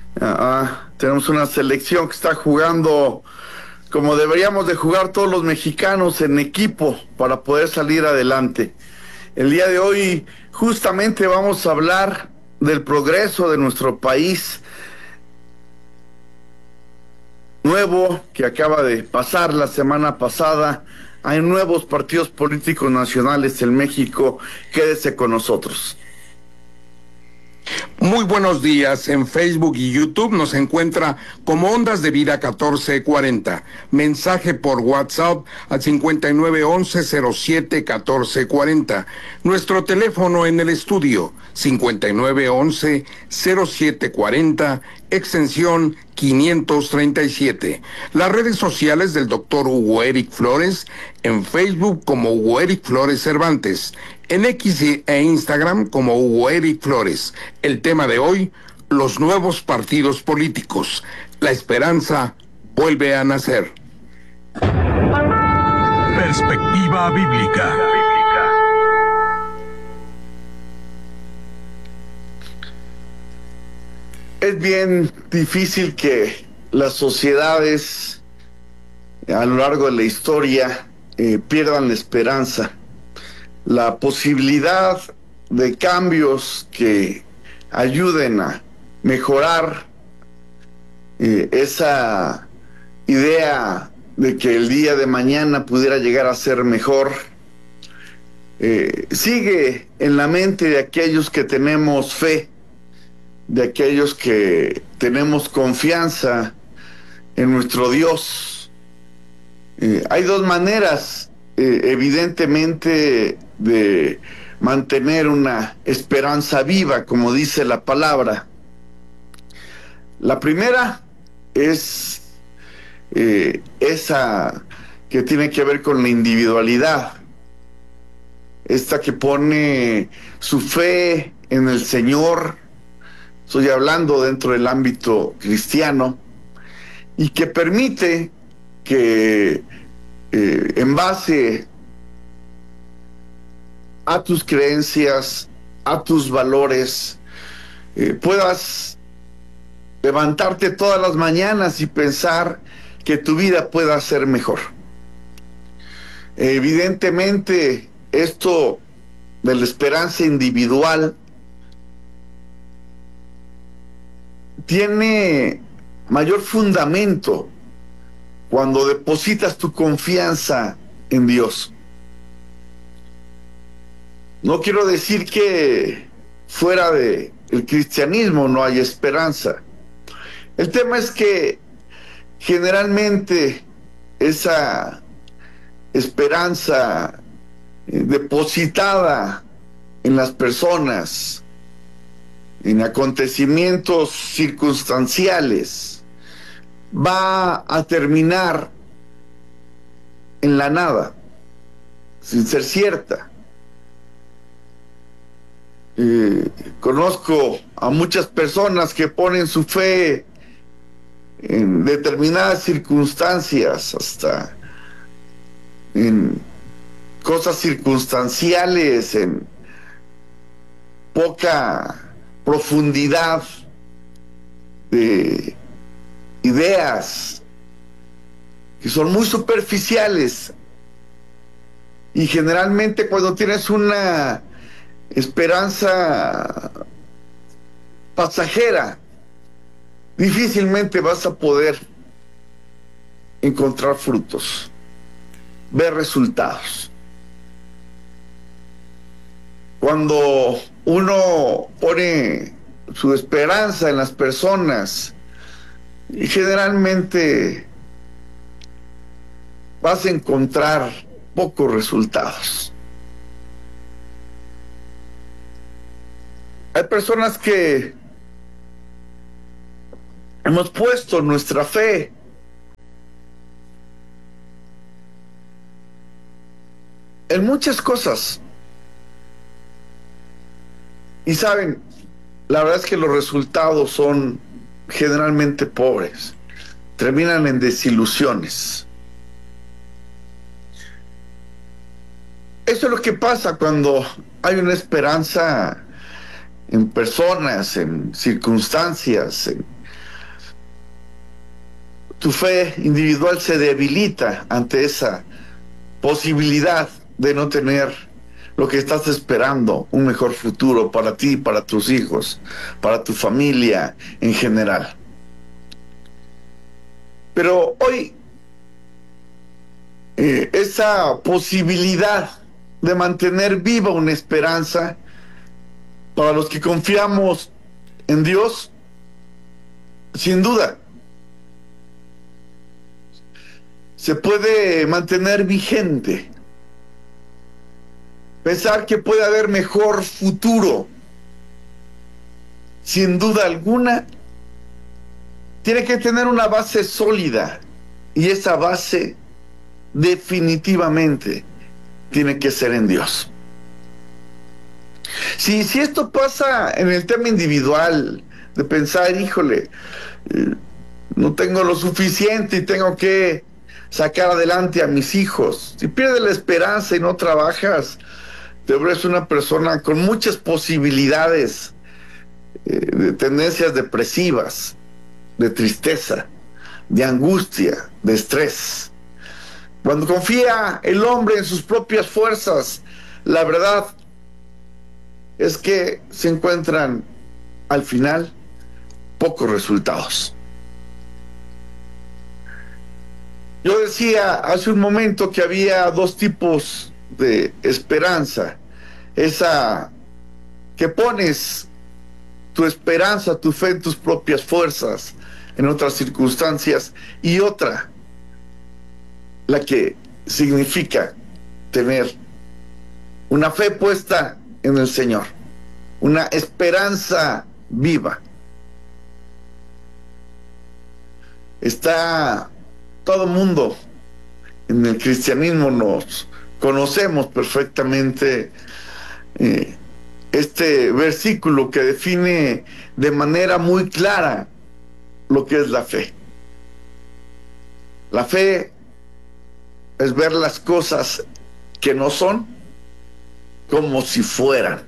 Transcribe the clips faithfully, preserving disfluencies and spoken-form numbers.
Ah, tenemos una selección que está jugando como deberíamos de jugar todos los mexicanos, en equipo, para poder salir adelante. El día de hoy justamente vamos a hablar del progreso de nuestro país nuevo que acaba de pasar la semana pasada. Hay nuevos partidos políticos nacionales en México. Quédese con nosotros. Muy buenos días. En Facebook y YouTube nos encuentra como Ondas de Vida catorce cuarenta. Mensaje por WhatsApp al cincuenta y nueve once cero siete catorce cuarenta. Nuestro teléfono en el estudio cincuenta y nueve once cero siete cuarenta, extensión quinientos treinta y siete. Las redes sociales del doctor Hugo Eric Flores, en Facebook como Hugo Eric Flores Cervantes, en X e Instagram como Hugo Eric Flores. El tema de hoy, los nuevos partidos políticos. La esperanza vuelve a nacer. Perspectiva bíblica. Es bien difícil que las sociedades a lo largo de la historia eh, pierdan la esperanza. La posibilidad de cambios que ayuden a mejorar eh, esa idea de que el día de mañana pudiera llegar a ser mejor, eh, sigue en la mente de aquellos que tenemos fe, de aquellos que tenemos confianza en nuestro Dios. Eh, hay dos maneras, eh, evidentemente, de mantener una esperanza viva, como dice la palabra. La primera es eh, esa que tiene que ver con la individualidad, esta que pone su fe en el Señor. Estoy hablando dentro del ámbito cristiano, y que permite que eh, en base a tus creencias, a tus valores, eh, puedas levantarte todas las mañanas y pensar que tu vida pueda ser mejor. Evidentemente, esto de la esperanza individual tiene mayor fundamento cuando depositas tu confianza en Dios. No quiero decir que fuera de el cristianismo no hay esperanza. El tema es que generalmente esa esperanza eh, depositada en las personas, en acontecimientos circunstanciales, va a terminar en la nada, sin ser cierta. Eh, conozco a muchas personas que ponen su fe en determinadas circunstancias, hasta en cosas circunstanciales, en poca profundidad de ideas que son muy superficiales, y generalmente cuando tienes una esperanza pasajera, difícilmente vas a poder encontrar frutos, ver resultados. Cuando uno pone su esperanza en las personas, generalmente vas a encontrar pocos resultados. Hay personas que hemos puesto nuestra fe en muchas cosas, y saben, la verdad es que los resultados son generalmente pobres, terminan en desilusiones. Eso es lo que pasa cuando hay una esperanza en personas, en circunstancias, en tu fe individual se debilita ante esa posibilidad de no tener lo que estás esperando, un mejor futuro para ti, para tus hijos, para tu familia en general. Pero hoy, eh, esa posibilidad de mantener viva una esperanza, para los que confiamos en Dios, sin duda, se puede mantener vigente. Pensar que puede haber mejor futuro, sin duda alguna, tiene que tener una base sólida, y esa base definitivamente tiene que ser en Dios. Si, si esto pasa en el tema individual, de pensar, híjole, eh, no tengo lo suficiente y tengo que sacar adelante a mis hijos, si pierdes la esperanza y no trabajas, te vuelves una persona con muchas posibilidades eh, de tendencias depresivas, de tristeza, de angustia, de estrés. Cuando confía el hombre en sus propias fuerzas, la verdad es que se encuentran al final pocos resultados. Yo decía hace un momento que había dos tipos de esperanza. Esa que pones tu esperanza, tu fe en tus propias fuerzas, en otras circunstancias, y otra, la que significa tener una fe puesta en el Señor, una esperanza viva. Está todo mundo en el cristianismo, nos conocemos perfectamente eh, este versículo que define de manera muy clara lo que es la fe. La fe es ver las cosas que no son como si fueran.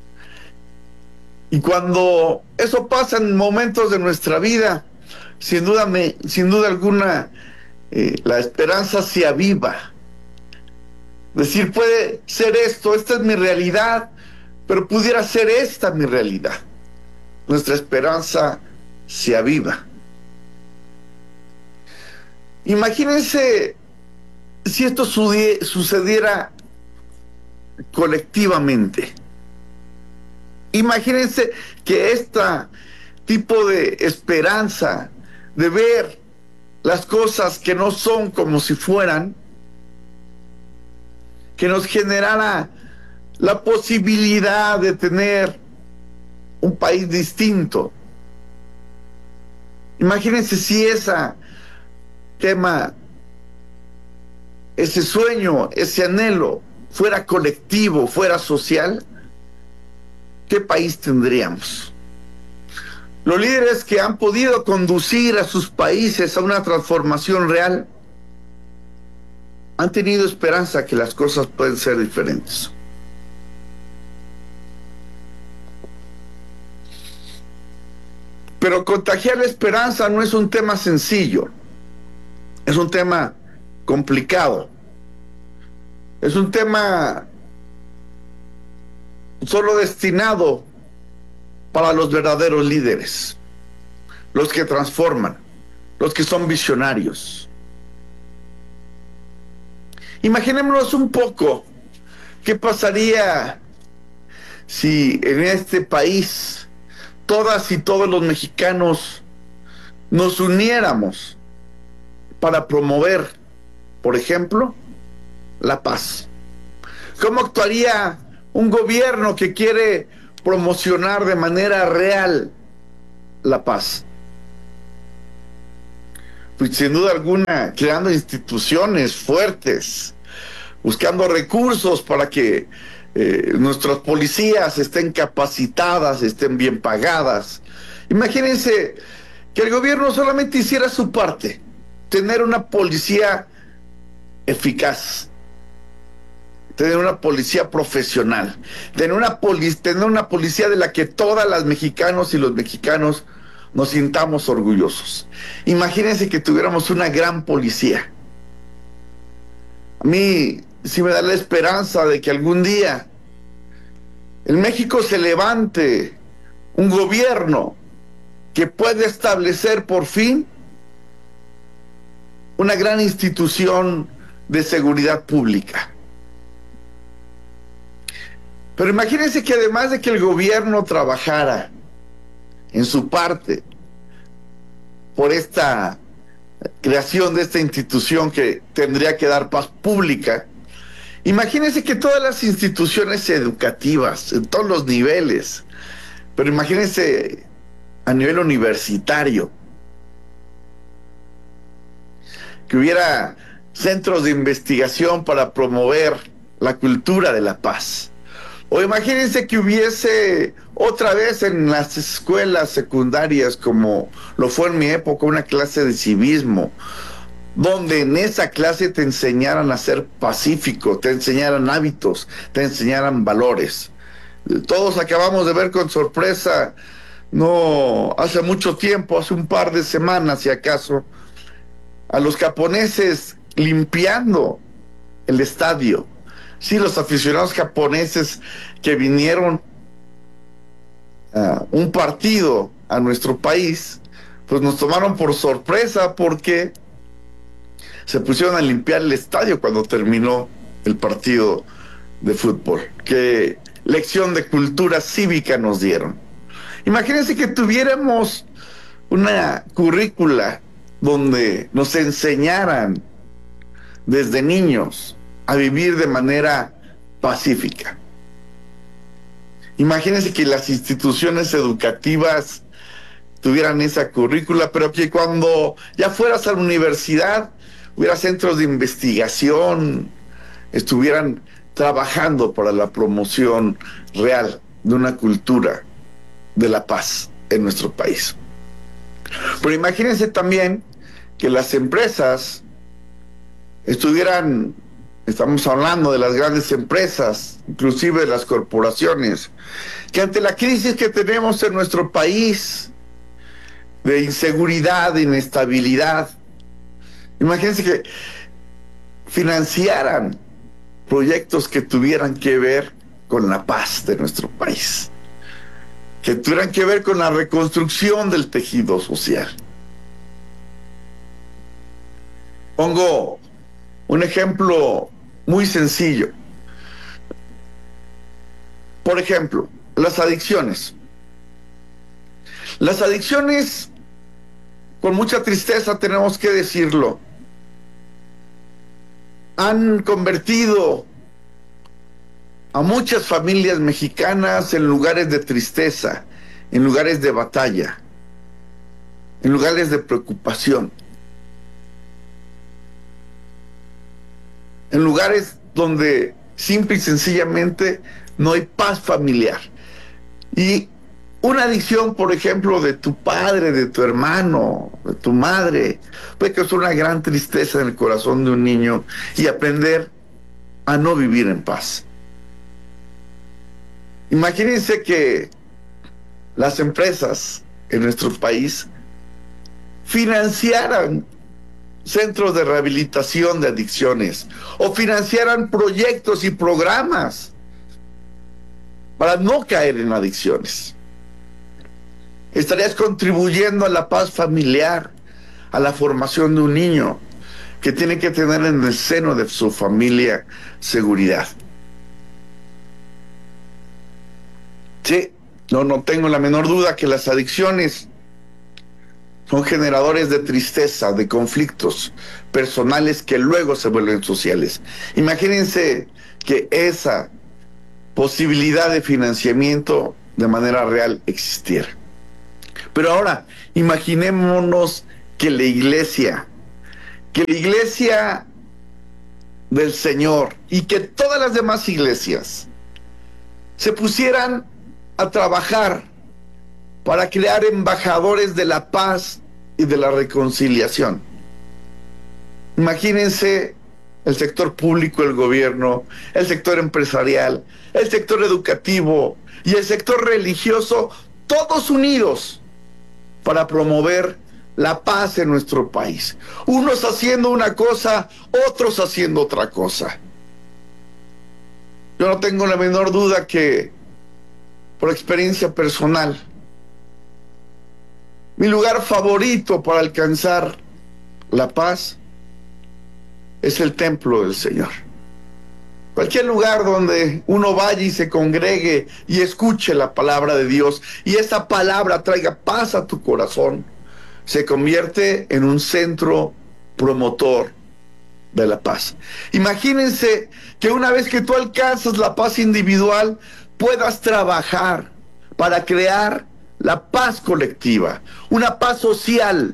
Y cuando eso pasa en momentos de nuestra vida, sin duda, me, sin duda alguna, eh, la esperanza se aviva. Decir, puede ser esto, esta es mi realidad, pero pudiera ser esta mi realidad. Nuestra esperanza se aviva. Imagínense si esto sucediera colectivamente. Imagínense que este tipo de esperanza, de ver las cosas que no son como si fueran, que nos generara la posibilidad de tener un país distinto. Imagínense si ese tema, ese sueño, ese anhelo fuera colectivo, fuera social, ¿qué país tendríamos? Los líderes que han podido conducir a sus países a una transformación real han tenido esperanza que las cosas pueden ser diferentes. Pero contagiar la esperanza no es un tema sencillo, es un tema complicado, es un tema solo destinado para los verdaderos líderes, los que transforman, los que son visionarios. Imaginémonos un poco qué pasaría si en este país todas y todos los mexicanos nos uniéramos para promover, por ejemplo, la paz. ¿Cómo actuaría un gobierno que quiere promocionar de manera real la paz? Pues sin duda alguna, creando instituciones fuertes, buscando recursos para que eh, nuestras policías estén capacitadas, estén bien pagadas. Imagínense que el gobierno solamente hiciera su parte, tener una policía eficaz, tener una policía profesional, tener una, poli- tener una policía de la que todas las mexicanos y los mexicanos nos sintamos orgullosos. Imagínense que tuviéramos una gran policía. A mí sí me da la esperanza de que algún día en México se levante un gobierno que pueda establecer por fin una gran institución de seguridad pública. Pero imagínense que además de que el gobierno trabajara en su parte por esta creación de esta institución que tendría que dar paz pública, imagínense que todas las instituciones educativas, en todos los niveles, pero imagínense a nivel universitario, que hubiera centros de investigación para promover la cultura de la paz. O imagínense que hubiese otra vez en las escuelas secundarias, como lo fue en mi época, una clase de civismo, donde en esa clase te enseñaran a ser pacífico, te enseñaran hábitos, te enseñaran valores. Todos acabamos de ver con sorpresa, no hace mucho tiempo, hace un par de semanas si acaso, a los japoneses limpiando el estadio. Sí, los aficionados japoneses que vinieron a un partido a nuestro país, pues nos tomaron por sorpresa porque se pusieron a limpiar el estadio cuando terminó el partido de fútbol. Qué lección de cultura cívica nos dieron. Imagínense que tuviéramos una currícula donde nos enseñaran desde niños a vivir de manera pacífica. Imagínense que las instituciones educativas tuvieran esa currícula, pero que cuando ya fueras a la universidad hubiera centros de investigación, estuvieran trabajando para la promoción real de una cultura de la paz en nuestro país. Pero imagínense también que las empresas estuvieran, estamos hablando de las grandes empresas, inclusive de las corporaciones, que ante la crisis que tenemos en nuestro país, de inseguridad, de inestabilidad, imagínense que financiaran proyectos que tuvieran que ver con la paz de nuestro país, que tuvieran que ver con la reconstrucción del tejido social. Pongo un ejemplo muy sencillo. Por ejemplo, las adicciones. Las adicciones, con mucha tristeza tenemos que decirlo, han convertido a muchas familias mexicanas en lugares de tristeza, en lugares de batalla, en lugares de preocupación, en lugares donde simple y sencillamente no hay paz familiar. Y una adicción, por ejemplo, de tu padre, de tu hermano, de tu madre, puede causar una gran tristeza en el corazón de un niño y aprender a no vivir en paz. Imagínense que las empresas en nuestro país financiaran centros de rehabilitación de adicciones o financiaran proyectos y programas para no caer en adicciones. Estarías contribuyendo a la paz familiar, a la formación de un niño que tiene que tener en el seno de su familia seguridad. Sí, no, no tengo la menor duda que las adicciones son generadores de tristeza, de conflictos personales que luego se vuelven sociales. Imagínense que esa posibilidad de financiamiento de manera real existiera. Pero ahora, imaginémonos que la iglesia, que la iglesia del Señor y que todas las demás iglesias se pusieran a trabajar para crear embajadores de la paz y de la reconciliación. Imagínense el sector público, el gobierno, el sector empresarial, el sector educativo y el sector religioso, todos unidos para promover la paz en nuestro país. Unos haciendo una cosa, otros haciendo otra cosa. Yo no tengo la menor duda que, por experiencia personal, mi lugar favorito para alcanzar la paz es el templo del Señor. Cualquier lugar donde uno vaya y se congregue y escuche la palabra de Dios y esa palabra traiga paz a tu corazón, se convierte en un centro promotor de la paz. Imagínense que una vez que tú alcanzas la paz individual, puedas trabajar para crear la paz colectiva, una paz social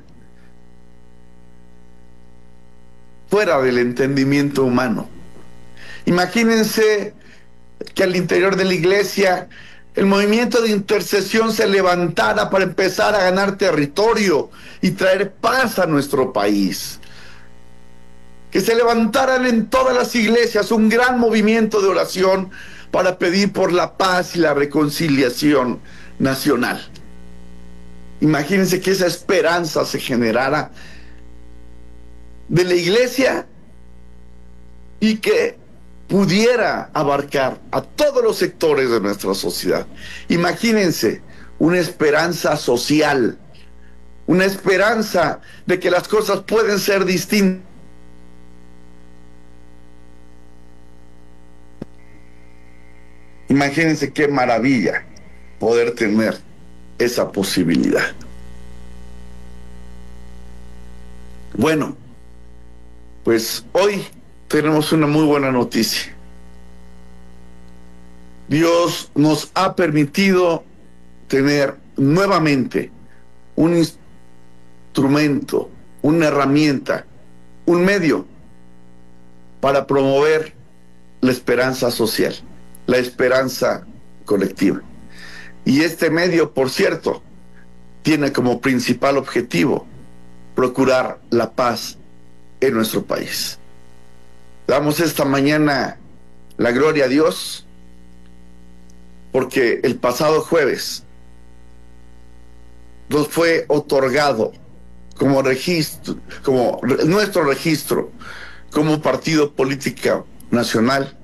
fuera del entendimiento humano. Imagínense que al interior de la iglesia el movimiento de intercesión se levantara para empezar a ganar territorio y traer paz a nuestro país. Que se levantaran en todas las iglesias un gran movimiento de oración para pedir por la paz y la reconciliación nacional. Imagínense que esa esperanza se generara de la iglesia y que pudiera abarcar a todos los sectores de nuestra sociedad. Imagínense una esperanza social, una esperanza de que las cosas pueden ser distintas. Imagínense qué maravilla poder tener esa posibilidad. Bueno, pues hoy tenemos una muy buena noticia. Dios nos ha permitido tener nuevamente un instrumento, una herramienta, un medio para promover la esperanza social, la esperanza colectiva. Y este medio, por cierto, tiene como principal objetivo procurar la paz en nuestro país. Damos esta mañana la gloria a Dios porque el pasado jueves nos fue otorgado como registro, como nuestro registro como partido político nacional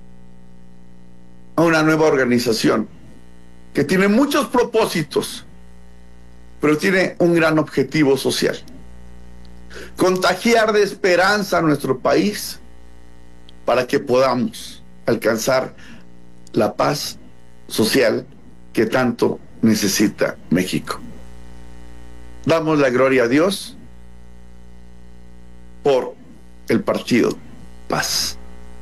a una nueva organización que tiene muchos propósitos, pero tiene un gran objetivo social: contagiar de esperanza a nuestro país para que podamos alcanzar la paz social que tanto necesita México. Damos la gloria a Dios por el partido Paz.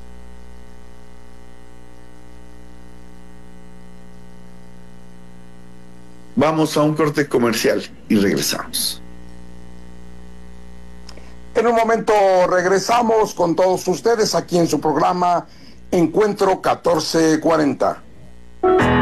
Vamos a un corte comercial y regresamos. En un momento regresamos con todos ustedes aquí en su programa Encuentro catorce cuarenta.